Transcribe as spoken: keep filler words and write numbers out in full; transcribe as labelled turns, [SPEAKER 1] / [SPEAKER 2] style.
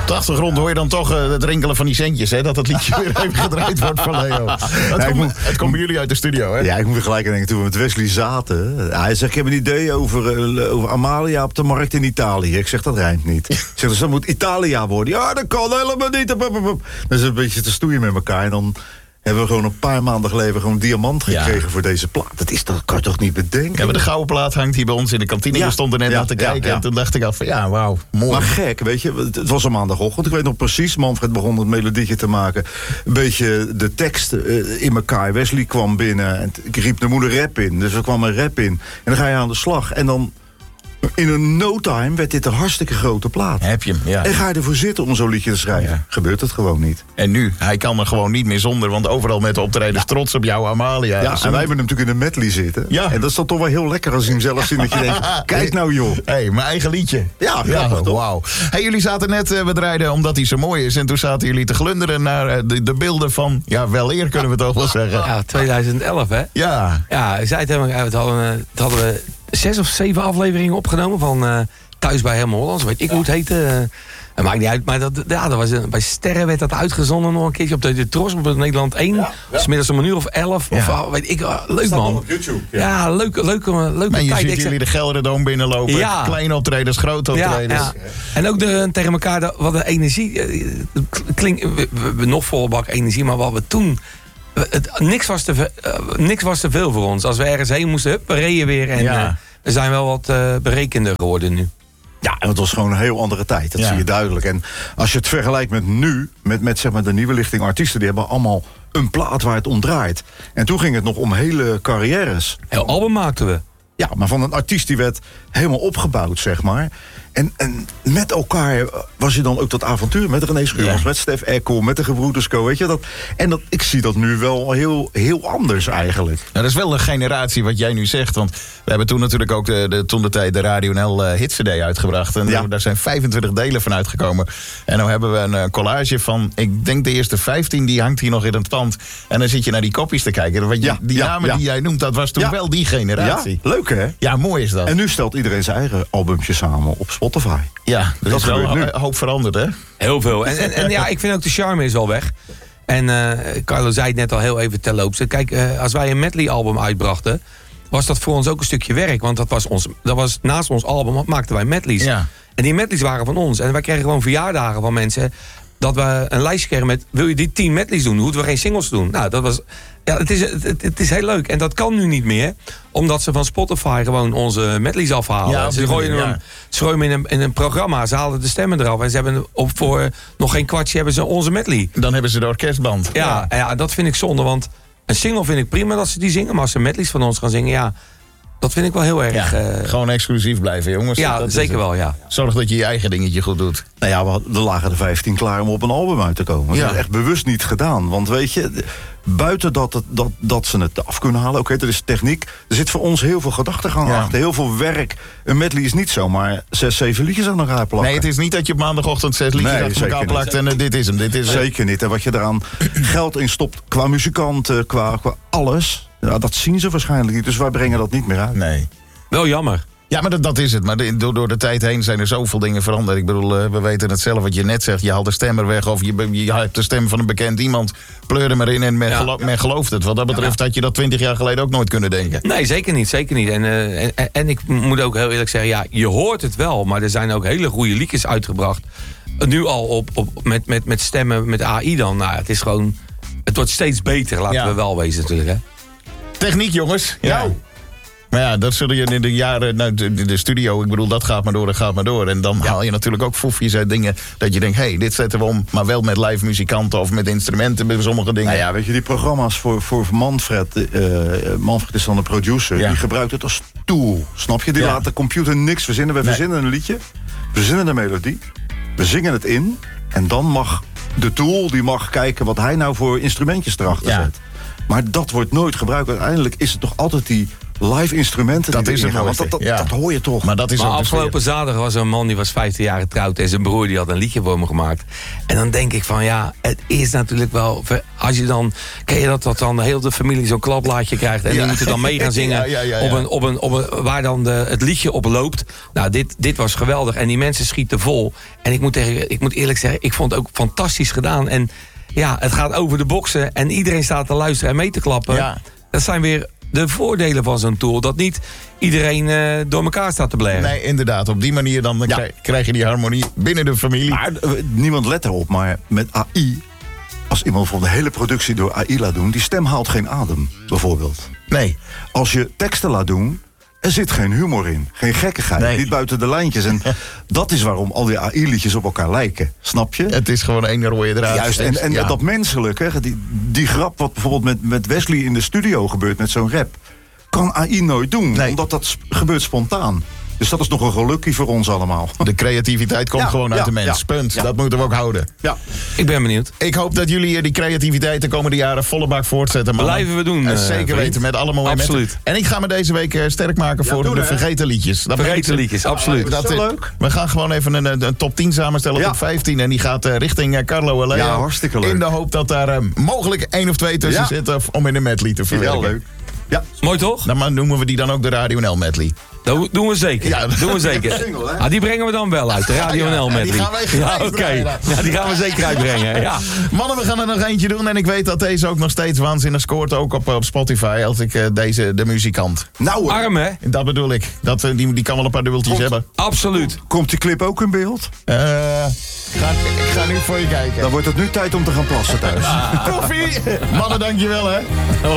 [SPEAKER 1] de achtergrond hoor je dan toch uh, het rinkelen van die centjes, hè? Dat het liedje weer even gedraaid wordt van Leo. Het,
[SPEAKER 2] ja,
[SPEAKER 1] komt,
[SPEAKER 2] moet,
[SPEAKER 1] het komt bij jullie uit de studio, hè?
[SPEAKER 2] Ja, ik moet er gelijk aan denken, toen we met Wesley zaten. Hij zegt, ik heb een idee over, uh, over Amalia op de markt in Italië. Ik zeg, dat rijmt niet. Ik zeg, dus dat moet Italia worden. Ja, dat kan helemaal niet. Dat is een beetje te stoeien met elkaar. En dan hebben we gewoon een paar maanden geleden gewoon diamant gekregen ja. voor deze plaat. Dat, is, dat kan je toch niet bedenken?
[SPEAKER 1] Ja, maar de gouden plaat hangt hier bij ons in de kantine. Ja. We stonden net ja, naar te kijken. Ja, ja. En toen dacht ik al van, ja, wauw, mooi.
[SPEAKER 2] Maar gek, weet je. Het was een maandagochtend. Ik weet nog precies, Manfred begon het melodietje te maken. Een beetje de tekst uh, in elkaar. Wesley kwam binnen. En ik riep de moeder rap in. Dus er kwam een rap in. En dan ga je aan de slag. En dan in een no time werd dit een hartstikke grote plaat.
[SPEAKER 1] Heb je hem, ja.
[SPEAKER 2] En ga je ervoor zitten om zo'n liedje te schrijven? Ja. Gebeurt het gewoon niet.
[SPEAKER 1] En nu, hij kan er gewoon niet meer zonder, want overal met de optredens ja. trots op jou, Amalia.
[SPEAKER 2] Ja, dus en wij hebben hem natuurlijk in de medley zitten. Ja. En dat is dan toch wel heel lekker als je hem zelf ziet. Dat je denkt, kijk nou joh.
[SPEAKER 1] Hé, hey, mijn eigen liedje.
[SPEAKER 2] Ja,
[SPEAKER 1] ja wauw. Hey, jullie zaten net, uh, we draaiden omdat hij zo mooi is. En toen zaten jullie te glunderen naar uh, de, de beelden van, ja, wel eer kunnen we toch wel zeggen.
[SPEAKER 3] Ja, twintig elf hè?
[SPEAKER 1] Ja.
[SPEAKER 3] Ja, ik zei het helemaal, het hadden, het hadden we zes of zeven afleveringen opgenomen van uh, Thuis bij Herman Hollands, weet ik hoe het heette. Uh, het maakt niet uit, maar dat, ja, dat was, uh, bij Sterren werd dat uitgezonden nog een keertje op de, de Tros, op Nederland één. Ja, ja. Smiddags om een uur of elf, ja. of uh, weet ik, uh, leuk man.
[SPEAKER 2] Op YouTube, ja.
[SPEAKER 3] ja, leuke, leuke, leuke
[SPEAKER 1] en je
[SPEAKER 3] tijd.
[SPEAKER 1] ziet ik jullie de Gelderdoom binnenlopen, ja. kleine optredens, grote optredens. Ja, ja.
[SPEAKER 3] En ook de, tegen elkaar, de, wat de energie, uh, klinkt, we, we, we nog volle bak energie, maar wat we toen... Het, niks, was te, uh, niks was te veel voor ons. Als we ergens heen moesten, hup, we reden weer. En ja. uh, we zijn wel wat uh, berekender geworden nu.
[SPEAKER 2] Ja, en het was gewoon een heel andere tijd. Dat ja. zie je duidelijk. En als je het vergelijkt met nu, met, met zeg maar de nieuwe lichting artiesten, die hebben allemaal een plaat waar het om draait. En toen ging het nog om hele carrières.
[SPEAKER 3] Heel album maakten we.
[SPEAKER 2] Ja, maar van een artiest die werd helemaal opgebouwd, zeg maar. En, en met elkaar was je dan ook dat avontuur met René Schuurmans, ja. met Stef Ekkel, met de Gebroeders Co, weet je dat? En dat, ik zie dat nu wel heel, heel anders eigenlijk.
[SPEAKER 1] Nou, dat is wel een generatie wat jij nu zegt, want we hebben toen natuurlijk ook de, de, toen de tijd de Radio N L uh, hit C D uitgebracht. En ja. daar zijn vijfentwintig delen van uitgekomen. En nu hebben we een uh, collage van, ik denk de eerste vijftien, die hangt hier nog in het pand. En dan zit je naar die kopjes te kijken. Wat je, ja, die ja, namen ja. die jij noemt, dat was toen ja. wel die generatie.
[SPEAKER 2] Ja, leuk hè?
[SPEAKER 1] Ja, mooi is dat.
[SPEAKER 2] En nu stelt iedereen zijn eigen albumtje samen op Spotify.
[SPEAKER 1] Ja, dat is wel een hoop veranderd, hè?
[SPEAKER 3] Heel veel. En, en, en ja, ik vind ook de charme is wel weg. En uh, Carlo zei het net al heel even terloops. Kijk, uh, als wij een medley-album uitbrachten, was dat voor ons ook een stukje werk. Want dat was, ons, dat was naast ons album, maakten wij medleys. Ja. En die medleys waren van ons. En wij kregen gewoon verjaardagen van mensen, dat we een lijstje kregen met, wil je die tien medleys doen? Hoeven we geen singles doen? Nou, dat was... Ja, het is, het, het is heel leuk. En dat kan nu niet meer. Omdat ze van Spotify gewoon onze medleys afhalen. Ja, ze gooien hem, ja. ze gooien hem in, een, in een programma. Ze halen de stemmen eraf. En ze hebben op voor nog geen kwartje hebben ze onze medley.
[SPEAKER 1] Dan hebben ze de orkestband.
[SPEAKER 3] Ja, ja. ja, dat vind ik zonde. Want een single vind ik prima dat ze die zingen. Maar als ze medleys van ons gaan zingen, ja... Dat vind ik wel heel erg...
[SPEAKER 1] Ja, uh... gewoon exclusief blijven, jongens.
[SPEAKER 3] Ja,
[SPEAKER 1] dat
[SPEAKER 3] zeker wel, ja.
[SPEAKER 1] Zorg dat je je eigen dingetje goed doet.
[SPEAKER 2] Nou ja, we lagen er vijftien klaar om op een album uit te komen. Ja. Dat is echt bewust niet gedaan. Want weet je, buiten dat, het, dat, dat ze het af kunnen halen... Oké, okay, dat is techniek. Er zit voor ons heel veel gedachtegang ja. achter. Heel veel werk. Een medley is niet zomaar zes, zeven liedjes aan elkaar plakken.
[SPEAKER 1] Nee, het is niet dat je op maandagochtend zes liedjes nee, achter elkaar plakt... en uh, dit is hem, dit is
[SPEAKER 2] Zeker niet. En wat je eraan geld in stopt qua muzikanten, qua, qua alles... Ja, dat zien ze waarschijnlijk niet. Dus wij brengen dat niet meer uit.
[SPEAKER 1] Nee.
[SPEAKER 3] Wel jammer.
[SPEAKER 1] Ja, maar dat, dat is het. Maar de, door, door de tijd heen zijn er zoveel dingen veranderd. Ik bedoel, uh, we weten het zelf wat je net zegt. Je haalt de stem er weg of je, je hebt de stem van een bekend iemand. Pleur hem erin en men, ja. gelo- men gelooft het. Wat dat betreft ja. had je dat twintig jaar geleden ook nooit kunnen denken.
[SPEAKER 3] Nee, zeker niet. Zeker niet. En, uh, en, en ik moet ook heel eerlijk zeggen, ja, je hoort het wel. Maar er zijn ook hele goede liedjes uitgebracht. Nu al op, op, met, met, met stemmen, met A I dan. Nou, het is gewoon, het wordt steeds beter, laten ja. we wel wezen natuurlijk, hè.
[SPEAKER 1] Techniek, jongens. Ja. ja. Maar ja, dat zullen je in de jaren... Nou, de, de studio, ik bedoel, dat gaat maar door, dat gaat maar door. En dan ja. haal je natuurlijk ook foefjes uit dingen... dat je denkt, hé, hey, dit zetten we om... maar wel met live muzikanten of met instrumenten... bij sommige dingen.
[SPEAKER 2] Nou ja, weet je, die programma's voor, voor Manfred... Uh, Manfred is dan de producer... Ja. die gebruikt het als tool, snap je? Die ja. laat de computer niks verzinnen. We nee. verzinnen een liedje, we verzinnen een melodie... we zingen het in... en dan mag de tool, die mag kijken... wat hij nou voor instrumentjes erachter ja. zet. Maar dat wordt nooit gebruikt. Uiteindelijk is het toch altijd die live instrumenten
[SPEAKER 1] Dat
[SPEAKER 2] die
[SPEAKER 1] is
[SPEAKER 2] erin
[SPEAKER 1] het
[SPEAKER 2] gaan. Want
[SPEAKER 1] mooiste,
[SPEAKER 2] dat, dat,
[SPEAKER 1] ja.
[SPEAKER 2] dat hoor je toch.
[SPEAKER 1] Maar dat is
[SPEAKER 3] Maar
[SPEAKER 1] ook de
[SPEAKER 3] afgelopen
[SPEAKER 1] sfeer.
[SPEAKER 3] zaterdag was er een man die was vijftien jaar getrouwd en zijn broer die had een liedje voor me gemaakt. En dan denk ik van ja, het is natuurlijk wel, als je dan, ken je dat, dat dan heel de familie zo'n klapblaadje krijgt en
[SPEAKER 1] Ja.
[SPEAKER 3] die moeten dan mee gaan zingen
[SPEAKER 1] Ja, ja, ja, ja.
[SPEAKER 3] Op een, op een, op een, waar dan de, het liedje op loopt. Nou, dit, dit was geweldig en die mensen schieten vol. En ik moet, tegen, ik moet eerlijk zeggen, ik vond het ook fantastisch gedaan. En ja, het gaat over de boksen en iedereen staat te luisteren en mee te klappen.
[SPEAKER 1] Ja.
[SPEAKER 3] Dat zijn weer de voordelen van zo'n tool. Dat niet iedereen uh, door elkaar staat te blaren.
[SPEAKER 1] Nee, inderdaad. Op die manier dan
[SPEAKER 2] Ja.
[SPEAKER 1] krijg, krijg je die harmonie binnen de familie.
[SPEAKER 2] Maar uh, niemand let erop, maar met A I... als iemand van de hele productie door A I laat doen... die stem haalt geen adem, bijvoorbeeld.
[SPEAKER 1] Nee.
[SPEAKER 2] Als je teksten laat doen... er zit geen humor in, geen gekkigheid,
[SPEAKER 1] Nee.
[SPEAKER 2] niet buiten de lijntjes. En dat is waarom al die A I-liedjes op elkaar lijken, snap je?
[SPEAKER 1] Het is gewoon één rode draad.
[SPEAKER 2] Juist, en, en
[SPEAKER 1] Ja.
[SPEAKER 2] dat menselijke, die, die grap wat bijvoorbeeld met, met Wesley in de studio gebeurt... met zo'n rap, kan A I nooit doen,
[SPEAKER 1] Nee.
[SPEAKER 2] omdat dat sp- gebeurt spontaan. Dus dat is nog een gelukkie voor ons allemaal.
[SPEAKER 1] De creativiteit komt
[SPEAKER 2] Ja,
[SPEAKER 1] gewoon uit
[SPEAKER 2] ja,
[SPEAKER 1] de mens.
[SPEAKER 2] ja.
[SPEAKER 1] Punt.
[SPEAKER 2] Ja.
[SPEAKER 1] Dat moeten we ook houden.
[SPEAKER 2] Ja.
[SPEAKER 3] Ik ben benieuwd.
[SPEAKER 1] Ik hoop dat jullie eh, die creativiteit de komende jaren volle bak voortzetten. mannen.
[SPEAKER 3] Blijven we doen,
[SPEAKER 1] Eh,
[SPEAKER 3] eh,
[SPEAKER 1] Zeker
[SPEAKER 3] vriend.
[SPEAKER 1] weten, met alle momenten.
[SPEAKER 3] Absoluut.
[SPEAKER 1] En ik ga me deze week eh, sterk maken voor
[SPEAKER 2] doen,
[SPEAKER 1] de
[SPEAKER 2] hè?
[SPEAKER 1] vergeten liedjes. Dat
[SPEAKER 3] Vergeten
[SPEAKER 1] brengt-
[SPEAKER 3] liedjes, absoluut.
[SPEAKER 1] Dat
[SPEAKER 2] Dat is
[SPEAKER 1] is
[SPEAKER 2] wel leuk.
[SPEAKER 1] We gaan gewoon even een, een, een top tien samenstellen,
[SPEAKER 2] Ja.
[SPEAKER 1] top vijftien. En die gaat eh, richting eh, Carlo en Leo.
[SPEAKER 2] Ja, hartstikke leuk.
[SPEAKER 1] In de hoop dat daar eh, mogelijk één of twee tussen
[SPEAKER 2] Ja.
[SPEAKER 1] zitten om in een medley te verwerken.
[SPEAKER 2] Heel leuk. Ja.
[SPEAKER 3] Mooi toch?
[SPEAKER 1] Dan maar noemen we die dan ook de Radio N L medley.
[SPEAKER 3] Dat doen we zeker.
[SPEAKER 1] Ja.
[SPEAKER 3] Doen we zeker.
[SPEAKER 2] Single, hè?
[SPEAKER 3] Ah, die brengen we dan wel uit, de Radio
[SPEAKER 1] Ja,
[SPEAKER 3] N L
[SPEAKER 1] ja,
[SPEAKER 3] met
[SPEAKER 1] die gaan wij
[SPEAKER 3] Ja,
[SPEAKER 1] gelijk
[SPEAKER 3] oké.
[SPEAKER 1] draaien.
[SPEAKER 3] Ja, die gaan we zeker uitbrengen. Ja.
[SPEAKER 1] Mannen, we gaan er nog eentje doen. En ik weet dat deze ook nog steeds waanzinnig scoort. Ook op, op Spotify. Als ik eh, deze, de muzikant.
[SPEAKER 2] Nou, hoor.
[SPEAKER 3] Arm, hè?
[SPEAKER 1] Dat bedoel ik. Dat, eh, die, die kan wel een paar dubbeltjes
[SPEAKER 2] Komt-
[SPEAKER 1] hebben.
[SPEAKER 3] Absoluut.
[SPEAKER 2] komt die clip ook in beeld?
[SPEAKER 1] Eh, ga, ik ga nu voor je kijken.
[SPEAKER 2] Dan wordt het nu tijd om te gaan plassen thuis.
[SPEAKER 1] Koffie! Mannen, dankjewel hè.